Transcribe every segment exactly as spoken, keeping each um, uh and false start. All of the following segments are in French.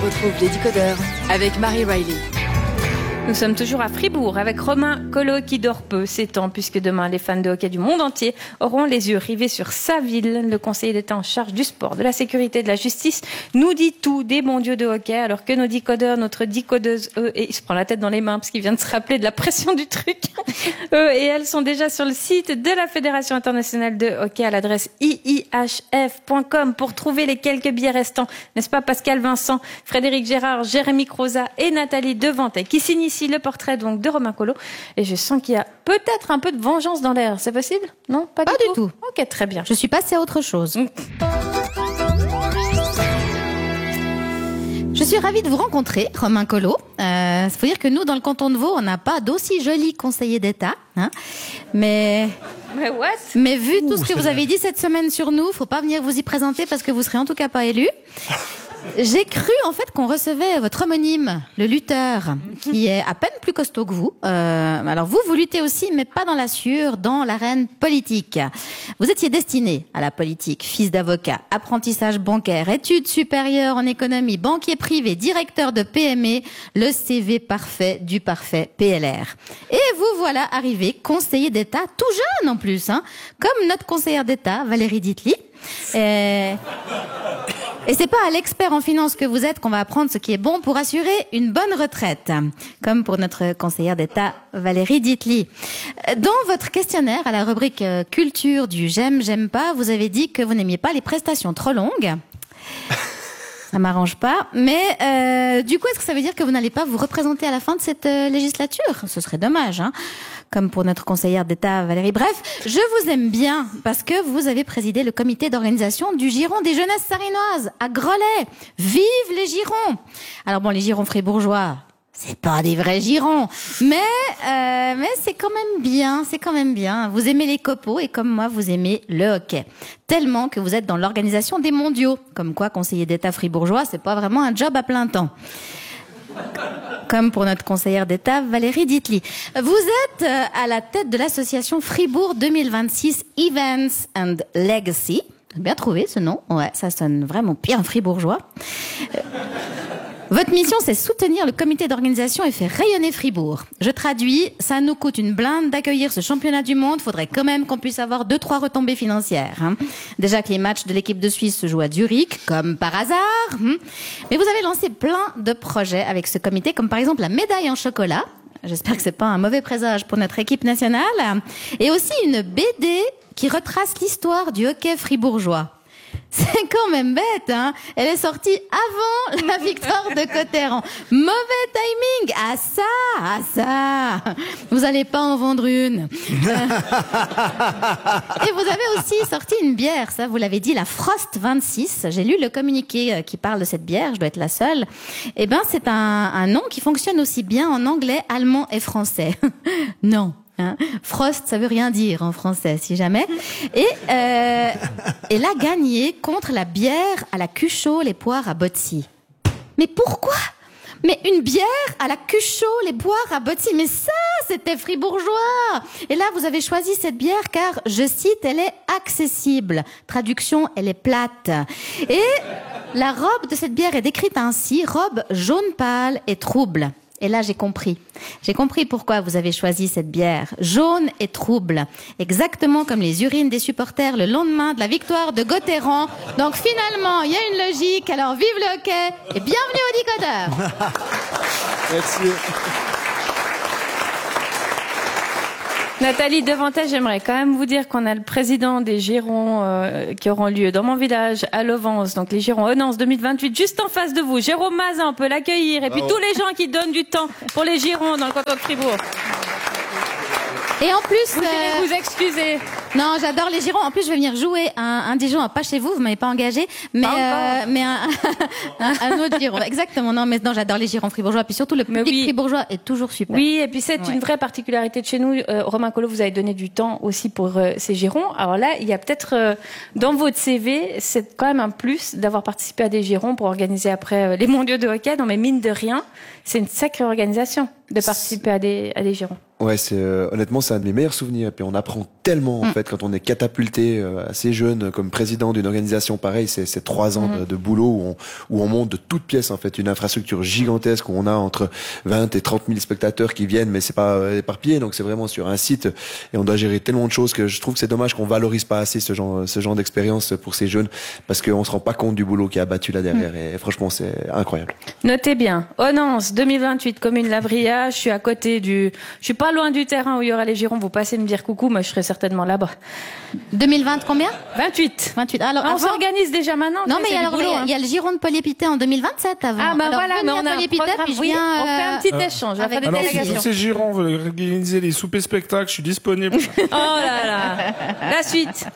retrouve les décodeurs avec Marie Riley. Nous sommes toujours à Fribourg avec Romain Collot qui dort peu ces temps puisque demain les fans de hockey du monde entier auront les yeux rivés sur sa ville. Le conseiller d'État en charge du sport, de la sécurité et de la justice nous dit tout des bons dieux de hockey alors que nos décodeurs, notre décodeuse, eux, et il se prend la tête dans les mains parce qu'il vient de se rappeler de la pression du truc. Eux et elles sont déjà sur le site de la Fédération internationale de hockey à l'adresse i i h f point com pour trouver les quelques billets restants. N'est-ce pas Pascal Vincent, Frédéric Gérard, Jérémy Croza et Nathalie Devantet qui signent ici le portrait donc de Romain Collot et je sens qu'il y a peut-être un peu de vengeance dans l'air. C'est possible? Non, pas, pas du, du tout. tout. Ok, très bien. Je suis passée à autre chose. Mmh. Je suis ravie de vous rencontrer, Romain Collot. Il euh, faut dire que nous, dans le canton de Vaud, on n'a pas d'aussi joli conseiller d'État. Hein, mais... Mais what? Mais vu tout ce que vous avez dit cette semaine sur nous, faut pas venir vous y présenter parce que vous serez en tout cas pas élu. J'ai cru en fait qu'on recevait votre homonyme, le lutteur, qui est à peine plus costaud que vous. Euh, alors vous, vous luttez aussi, mais pas dans la sûre, dans l'arène politique. Vous étiez destiné à la politique, fils d'avocat, apprentissage bancaire, études supérieures en économie, banquier privé, directeur de P M E, le C V parfait du parfait P L R. Et vous voilà arrivé conseiller d'État, tout jeune en plus, hein, comme notre conseillère d'État, Valérie Ditely. Et... Et c'est pas à l'expert en finance que vous êtes qu'on va apprendre ce qui est bon pour assurer une bonne retraite, comme pour notre conseillère d'État Valérie Ditely. Dans votre questionnaire à la rubrique culture du j'aime, j'aime pas, vous avez dit que vous n'aimiez pas les prestations trop longues. Ça m'arrange pas. Mais euh, du coup, est-ce que ça veut dire que vous n'allez pas vous représenter à la fin de cette euh, législature? Ce serait dommage, hein, comme pour notre conseillère d'État Valérie. Bref, je vous aime bien parce que vous avez présidé le comité d'organisation du Giron des jeunesses sarinoises à Grelais. Vive les Girons! Alors bon, les Girons fribourgeois, c'est pas des vrais girons, mais euh, mais c'est quand même bien, c'est quand même bien. Vous aimez les copeaux et comme moi, vous aimez le hockey. Tellement que vous êtes dans l'organisation des mondiaux. Comme quoi, conseiller d'État fribourgeois, c'est pas vraiment un job à plein temps. Comme pour notre conseillère d'État, Valérie Ditely. Vous êtes à la tête de l'association Fribourg deux mille vingt-six Events and Legacy. Bien trouvé ce nom. Ouais, ça sonne vraiment bien fribourgeois. Votre mission, c'est soutenir le comité d'organisation et faire rayonner Fribourg. Je traduis, ça nous coûte une blinde d'accueillir ce championnat du monde. Faudrait quand même qu'on puisse avoir deux, trois retombées financières. Hein. Déjà que les matchs de l'équipe de Suisse se jouent à Zurich, comme par hasard. Hein. Mais vous avez lancé plein de projets avec ce comité, comme par exemple la médaille en chocolat. J'espère que c'est pas un mauvais présage pour notre équipe nationale. Et aussi une B D qui retrace l'histoire du hockey fribourgeois. C'est quand même bête, hein. Elle est sortie avant la victoire de Cotteran. Mauvais timing. Ah ça, ah ça. Vous allez pas en vendre une. Et vous avez aussi sorti une bière, ça vous l'avez dit, la Frost vingt-six. J'ai lu le communiqué qui parle de cette bière, je dois être la seule. Eh ben, c'est un, un nom qui fonctionne aussi bien en anglais, allemand et français. Non. Hein. Frost, ça veut rien dire en français, si jamais. Et euh, elle a gagné contre la bière à la Cuchot, les poires à Botsy. Mais pourquoi? Mais une bière à la Cuchot, les poires à Botsy. Mais ça, c'était fribourgeois. Et là, vous avez choisi cette bière car, je cite, elle est accessible. Traduction, elle est plate. Et la robe de cette bière est décrite ainsi, robe jaune pâle et trouble. Et là, j'ai compris. J'ai compris pourquoi vous avez choisi cette bière. Jaune et trouble. Exactement comme les urines des supporters le lendemain de la victoire de Cotteran. Donc finalement, il y a une logique. Alors vive le hockey et bienvenue au décodeur. Merci. Nathalie Devantet, j'aimerais quand même vous dire qu'on a le président des Girons euh, qui auront lieu dans mon village à Lovance, donc les Girons Onance deux mille vingt-huit, juste en face de vous. Jérôme Mazin, on peut l'accueillir. Et puis Bravo. tous les gens qui donnent du temps pour les Girons dans le canton de Fribourg. Et en plus, vous euh... allez vous excuser. Non, j'adore les Girons. En plus, je vais venir jouer un, un des Girons, pas chez vous, vous m'avez pas engagé, mais euh, mais un, un, un autre Giron. Exactement. Non, mais non, j'adore les Girons fribourgeois. Puis surtout, le public oui. fribourgeois est toujours super. Oui, et puis c'est ouais. une vraie particularité de chez nous. Euh, Romain Collot, vous avez donné du temps aussi pour euh, ces Girons. Alors là, il y a peut-être euh, dans votre C V, c'est quand même un plus d'avoir participé à des Girons pour organiser après euh, les mondiaux de hockey. Non, mais mine de rien, c'est une sacrée organisation. de participer à des, à des girons. Ouais, c'est euh, honnêtement c'est un de mes meilleurs souvenirs. Et puis on apprend tellement en Mm. fait quand on est catapulté euh, assez jeune comme président d'une organisation pareille. C'est c'est trois ans Mm. de, de boulot où on où on monte de toutes pièces en fait une infrastructure gigantesque où on a entre vingt et trente mille spectateurs qui viennent, mais c'est pas euh, éparpillé. Donc c'est vraiment sur un site et on doit gérer tellement de choses que je trouve que c'est dommage qu'on valorise pas assez ce genre ce genre d'expérience pour ces jeunes parce qu'on se rend pas compte du boulot qui a battu là derrière. Mm. Et franchement c'est incroyable. Notez bien, Onance deux mille vingt-huit, commune La Bria. Je suis à côté du, je suis pas loin du terrain où il y aura les girons. Vous passez me dire coucou, moi je serai certainement là-bas. deux mille vingt combien? vingt-huit. vingt-huit. Alors, Ah, on avant- s'organise déjà maintenant. Non, ça, mais c'est il y, a du alors, boulot, il y a- hein. il y a le giron de Polyépité en deux mille vingt-sept avant. Ah bah Alors, voilà, mais venez on à a un Polyépité, programme. puis je Oui, viens, on fait un euh, petit échange. On va avec faire des des Alors, si délégations. tous ces gérants veulent organiser les soupers spectacles, je suis disponible. Oh là là. La suite.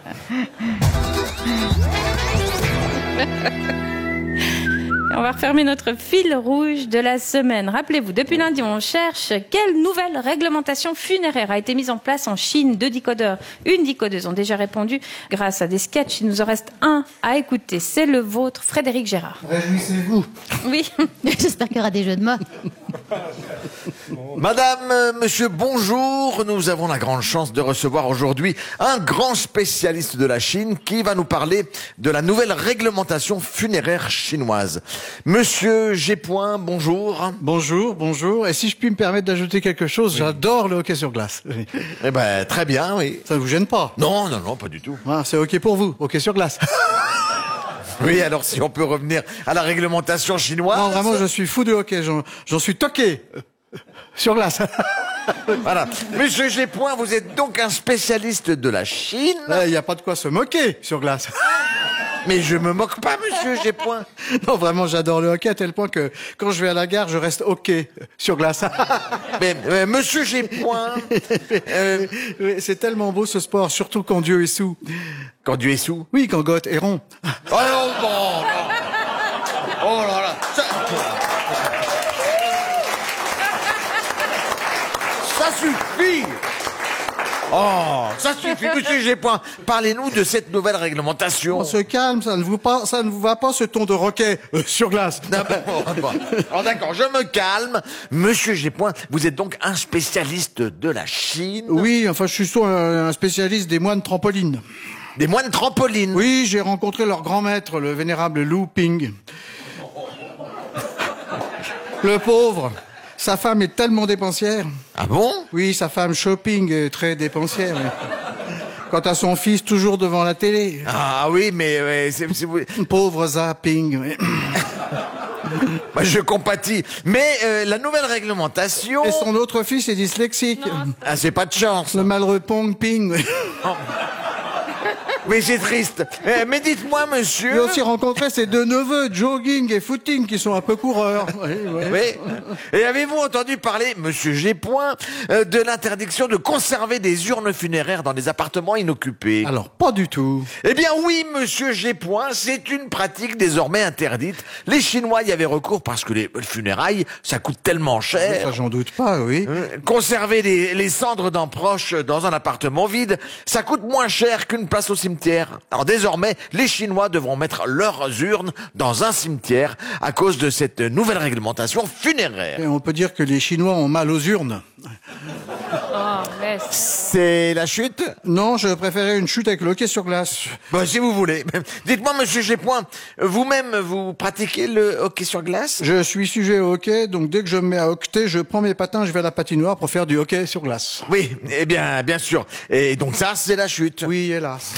On va refermer notre fil rouge de la semaine. Rappelez-vous, depuis lundi, on cherche quelle nouvelle réglementation funéraire a été mise en place en Chine. Deux décodeurs, une décodeuse ont déjà répondu grâce à des sketchs. Il nous en reste un à écouter. C'est le vôtre, Frédéric Gérard. Réjouissez-vous. Oui. J'espère qu'il y aura des jeux de mots. Madame, euh, monsieur, bonjour. Nous avons la grande chance de recevoir aujourd'hui un grand spécialiste de la Chine qui va nous parler de la nouvelle réglementation funéraire chinoise. Monsieur Gépoin, bonjour. Bonjour, bonjour. Et si je puis me permettre d'ajouter quelque chose, j'adore le hockey sur glace. Eh ben, très bien, oui. Ça ne vous gêne pas? Non, non, non, pas du tout. Ah, c'est ok pour vous, hockey sur glace. Oui, alors si on peut revenir à la réglementation chinoise. Non, vraiment, je suis fou de hockey. J'en, j'en suis toqué. Sur glace. Voilà. Monsieur Gépoin, vous êtes donc un spécialiste de la Chine. Il n'y a pas de quoi se moquer sur glace. Mais je me moque pas, monsieur Gépoin. Non, vraiment, j'adore le hockey à tel point que quand je vais à la gare, je reste hockey sur glace. Mais, euh, monsieur Gépoin, euh, Oui, c'est tellement beau ce sport, surtout quand Dieu est sous. quand Dieu est sous. Oui, quand Goth est rond. Oh non, bon, non. Oh là là. Ça, ça suffit. Oh, ça suffit, monsieur Gépoin. Parlez-nous de cette nouvelle réglementation. On se calme, ça ne vous pas, ça ne vous va pas ce ton de hockey euh, sur glace. Non, bon, bon, bon. Alors d'accord, je me calme. Monsieur Gépoin, vous êtes donc un spécialiste de la Chine. Oui, enfin, je suis surtout un un spécialiste des moines trampolines. Des moines trampolines. Oui, j'ai rencontré leur grand maître, le vénérable Lu Ping. Le pauvre, sa femme est tellement dépensière. Ah bon? Oui, sa femme shopping est très dépensière. Quant à son fils, toujours devant la télé. Ah oui, mais ouais, c'est, c'est- vous- Pauvre zapping. oui. Moi, je compatis. Mais euh, la nouvelle réglementation... Et son autre fils est dyslexique. Ah, c'est pas de chance. Le malheureux Pong Ping. oui. Mais c'est triste. Euh, mais dites-moi, monsieur... J'ai aussi rencontré ses deux neveux, jogging et footing, qui sont un peu coureurs. Oui, oui. Oui. Et avez-vous entendu parler, monsieur Gépoin, euh, de l'interdiction de conserver des urnes funéraires dans des appartements inoccupés? Alors, pas du tout. Eh bien oui, monsieur Gépoin, c'est une pratique désormais interdite. Les Chinois y avaient recours parce que les funérailles, ça coûte tellement cher. Ça, j'en doute pas, oui. Euh, Conserver les, les cendres d'un proche dans un appartement vide, ça coûte moins cher qu'une place au cimetière. Alors désormais, les Chinois devront mettre leurs urnes dans un cimetière à cause de cette nouvelle réglementation funéraire. Et on peut dire que les Chinois ont mal aux urnes. Oh, laisse. C'est la chute? Non, je préférais une chute avec le hockey sur glace. Bah, si vous voulez. Dites-moi, monsieur Gépoin, vous-même, vous pratiquez le hockey sur glace? Je suis sujet au hockey, donc dès que je me mets à hoqueter, je prends mes patins, je vais à la patinoire pour faire du hockey sur glace. Oui, eh bien, bien sûr. Et donc ça, c'est la chute. Oui, hélas.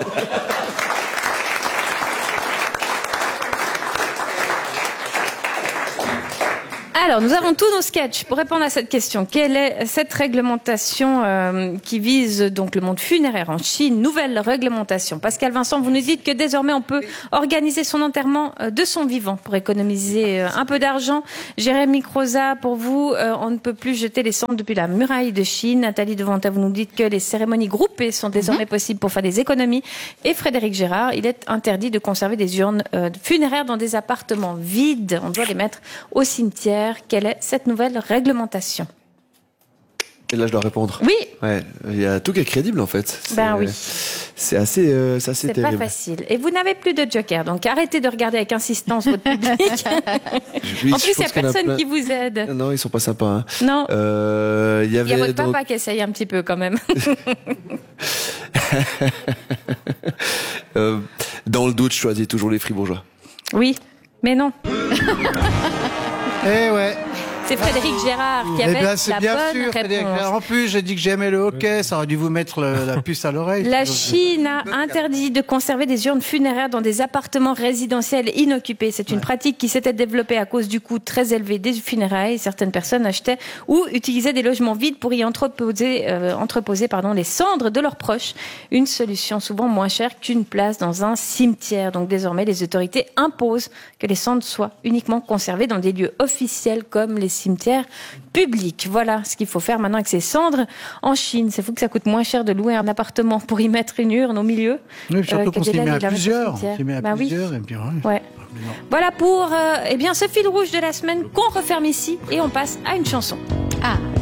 Alors, nous avons tous nos sketchs pour répondre à cette question. Quelle est cette réglementation euh, qui vise donc le monde funéraire en Chine? Nouvelle réglementation. Pascal Vincent, vous nous dites que désormais on peut organiser son enterrement euh, de son vivant pour économiser euh, un peu d'argent. Jérémy Croza, pour vous, euh, on ne peut plus jeter les cendres depuis la muraille de Chine. Nathalie Devanta, vous nous dites que les cérémonies groupées sont désormais mm-hmm. possibles pour faire des économies. Et Frédéric Gérard, il est interdit de conserver des urnes euh, funéraires dans des appartements vides. On doit les mettre au cimetière. Quelle est cette nouvelle réglementation? Et là, je dois répondre. Oui. Ouais, il y a tout qui est crédible en fait. C'est, Ben oui. C'est assez, euh, c'est assez C'est pas terrible. facile. Et vous n'avez plus de joker, donc arrêtez de regarder avec insistance votre public. Oui, En je plus, il n'y a pense qu'il y en a personne plein. qui vous aide. Non, ils sont pas sympas. Hein. Non. Euh, il y Il y a avait votre donc- papa qui essaye un petit peu quand même. euh, dans le doute, je choisis toujours les fribourgeois. Oui, mais non. Eh ouais. C'est Frédéric Gérard qui Eh avait bien, c'est la bien bonne sûr. Frédéric. réponse. En plus, j'ai dit que j'aimais le hockey. Ça aurait dû vous mettre le- la puce à l'oreille. La Chine a interdit de conserver des urnes funéraires dans des appartements résidentiels inoccupés. C'est une pratique qui s'était développée à cause du coût très élevé des funérailles. Certaines personnes achetaient ou utilisaient des logements vides pour y entreposer, euh, entreposer pardon, les cendres de leurs proches. Une solution souvent moins chère qu'une place dans un cimetière. Donc désormais, les autorités imposent que les cendres soient uniquement conservées dans des lieux officiels comme les cimetières publics. Voilà ce qu'il faut faire maintenant avec ces cendres en Chine. C'est fou que ça coûte moins cher de louer un appartement pour y mettre une urne au milieu. Oui, surtout euh, qu'on que s'y de met la- à de la mettre au plusieurs. On cimetière. s'y met à Bah oui. plusieurs. Et puis, ouais. Ouais. Voilà pour euh, eh bien ce fil rouge de la semaine qu'on referme ici et on passe à une chanson. Ah.